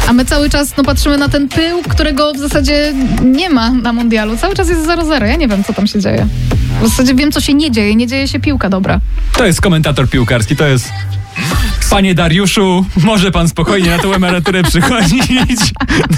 A my cały czas patrzymy na ten pył, którego w zasadzie nie ma na mundialu. Cały czas jest 0-0. Ja nie wiem, co tam się dzieje. W zasadzie wiem, co się nie dzieje. Nie dzieje się piłka dobra. To jest komentator piłkarski, to jest... Panie Dariuszu, może pan spokojnie na tą emeryturę przychodzić.